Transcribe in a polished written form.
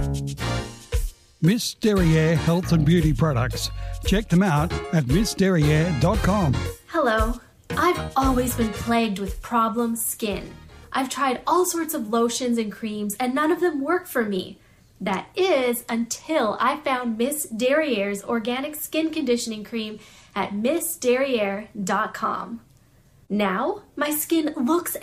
Miss Derriere Health and Beauty Products. Check them out at missderriere.com. Hello. I've always been plagued with problem skin. I've tried all sorts of lotions and creams and none of them work for me. That is until I found Miss Derriere's organic skin conditioning cream at missderriere.com. Now, my skin looks